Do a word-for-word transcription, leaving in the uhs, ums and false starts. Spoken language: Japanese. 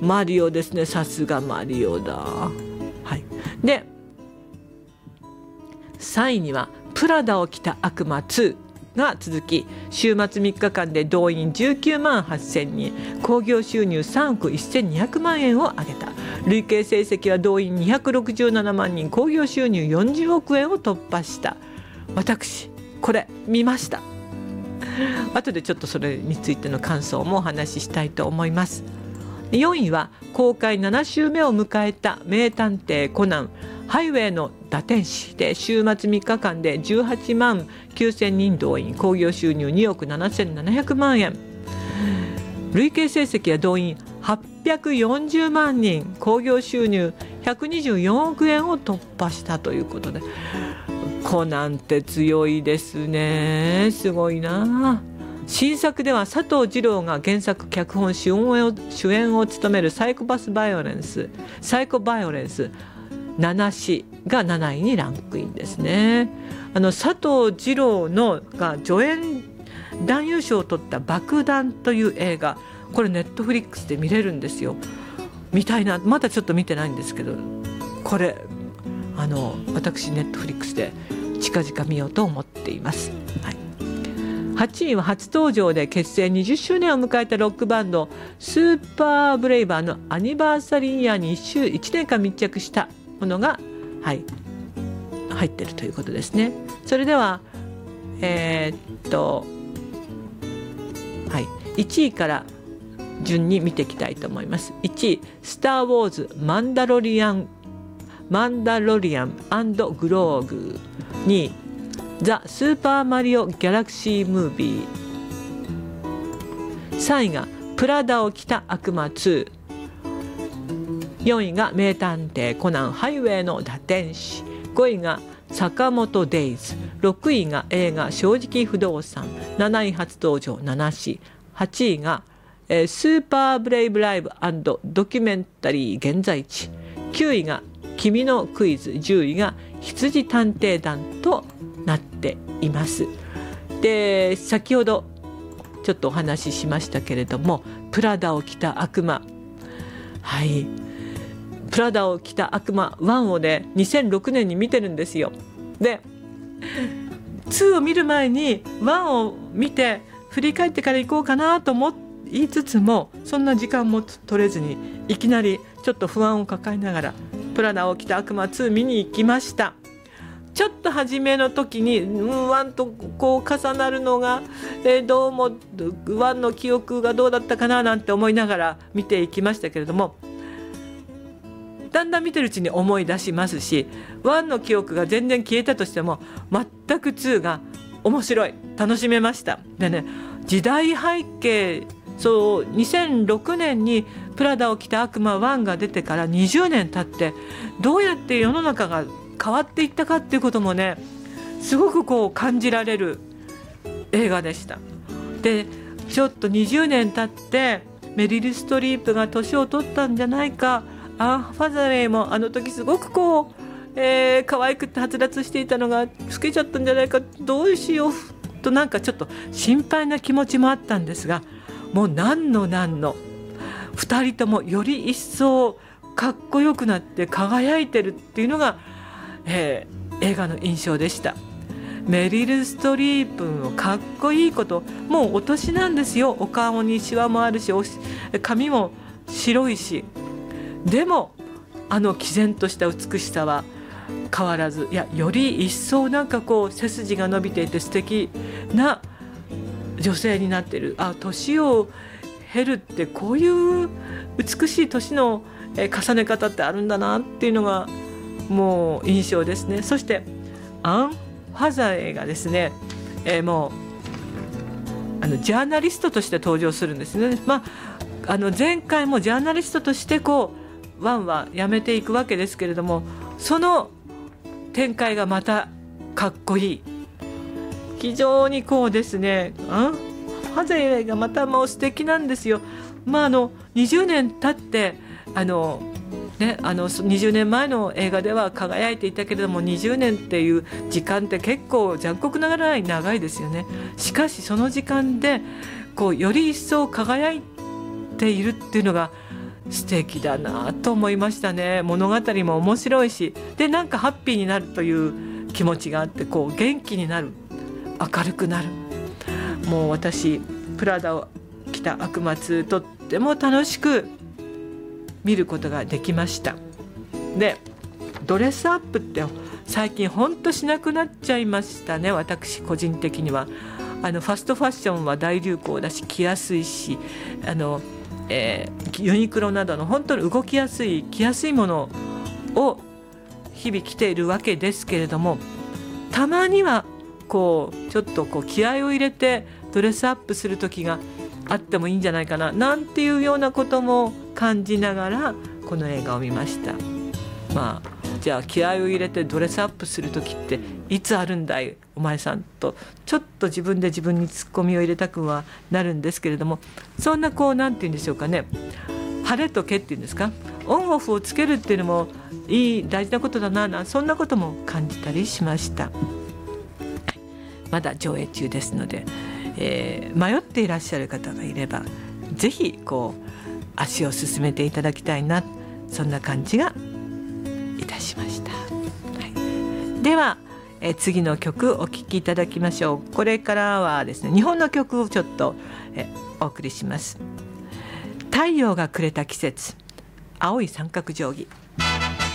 マリオですね。さすがマリオだ。はい、でさんいにはプラダを着た悪魔ツーが続き、週末みっかかんで動員じゅうきゅうまんはっせんにん、興行収入さんおくせんにひゃくまんえんを上げた。累計成績は動員にひゃくろくじゅうななまんにん、興行収入よんじゅうおくえんを突破した。私これ見ました。後でちょっとそれについての感想もお話ししたいと思います。よんいは公開ななしゅうめを迎えた名探偵コナンハイウェイの打天使で、週末みっかかんでじゅうはちまんきゅうせんにん動員、興行収入におくななせんななひゃくまんえん、累計成績は動員はっぴゃくよんじゅうまんにん、興行収入ひゃくにじゅうよんおくえんを突破したということで、コナンって強いですね。すごいな。新作では佐藤二朗が原作脚本主演を主演を務めるサイコパスバイオレンスサイコバイオレンスななしがなないにランクインですね。あの佐藤二朗のが助演男優賞を取った爆弾という映画、これネットフリックスで見れるんですよ。見たいな。まだちょっと見てないんですけど、これあの私ネットフリックスで近々見ようと思っています。はい、はちいは初登場で結成にじゅっしゅうねんを迎えたロックバンドスーパーブレイバーのアニバーサリーイヤーに 1, いちねんかん密着したものが、はい、入っているということですね。それではえー、っと、はい、いちいから順に見ていきたいと思います。いちいスター・ウォーズマンダロリアンマンダロリアン&グローグ。にいザ・スーパーマリオ・ギャラクシー・ムービー。さんいがプラダを着た悪魔ツー。よんいが名探偵コナンハイウェイの打天使。ごいが坂本デイズ。ろくいが映画正直不動産。なない初登場ななし。はちいが、えー、スーパーブレイブライブ&ドキュメンタリー現在地。きゅういが君のクイズ。じゅういが羊探偵団となっています。で、先ほどちょっとお話ししましたけれども、プラダを着た悪魔、はい、プラダを着た悪魔ワンをねにせんろくねんに見てるんですよ。でツーを見る前にワンを見て振り返ってから行こうかなと思いつつも、そんな時間も取れずにいきなりちょっと不安を抱えながらプラダを着た悪魔ツー見に行きました。ちょっと初めの時にワンとこう重なるのが、えー、どうもワンの記憶がどうだったかななんて思いながら見ていきましたけれども、だんだん見てるうちに思い出しますし、ワンの記憶が全然消えたとしても全くツーが面白い、楽しめました。でね、時代背景、そうにせんろくねんにプラダを着た悪魔ワンが出てからにじゅうねん経ってどうやって世の中が変わっていったかっていうこともね、すごくこう感じられる映画でした。でちょっとにじゅうねん経ってメリル・ストリープが年を取ったんじゃないか、アン・ファザウェイもあの時すごくこう、えー、可愛くてはつらつしていたのが老けちゃったんじゃないか、どうしようとなんかちょっと心配な気持ちもあったんですが、もう何の何のふたりともより一層かっこよくなって輝いてるっていうのが、えー、映画の印象でした。メリル・ストリープのかっこいいこと、もうお年なんですよ。お顔にシワもあるし、髪も白いし、でもあの毅然とした美しさは変わらず、いやより一層なんかこう背筋が伸びていて素敵な女性になっている。あ、年を経るってこういう美しい年の重ね方ってあるんだなっていうのがもう印象ですね。そしてアン・ファザウェイがですね、えー、もうあのジャーナリストとして登場するんですね。まあ、あの前回もジャーナリストとしてこうワンは辞めていくわけですけれども、その展開がまたかっこいい。非常にこうですね、アン・ファザウェイがまたもう素敵なんですよ。まあ、あのにじゅうねん経ってあのね、あのにじゅうねんまえの映画では輝いていたけれども、にじゅうねんっていう時間って結構残酷ながら長いですよね。しかしその時間でこうより一層輝いているっていうのが素敵だなと思いましたね。物語も面白いし、でなんかハッピーになるという気持ちがあって、こう元気になる、明るくなる。もう私プラダを着た悪魔とっても楽しく見ることができました。でドレスアップって最近ほんとしなくなっちゃいましたね。私個人的にはあのファストファッションは大流行だし、着やすいし、あの、えー、ユニクロなどの本当に動きやすい着やすいものを日々着ているわけですけれども、たまにはこうちょっとこう気合を入れてドレスアップする時があってもいいんじゃないかななんていうようなことも感じながらこの映画を見ました。まあじゃあ気合を入れてドレスアップする時っていつあるんだいお前さんとちょっと自分で自分にツッコミを入れたくはなるんですけれども、そんなこうなんて言うんでしょうかね、晴れとけっていうんですか、オンオフをつけるっていうのもいい大事なことだなな、そんなことも感じたりしました。まだ上映中ですので、えー、迷っていらっしゃる方がいればぜひこう足を進めていただきたいな、そんな感じがいたしました。はい、では、えー、次の曲お聴きいただきましょう。これからはですね、日本の曲をちょっと、えー、お送りします。太陽がくれた季節、青い三角定規。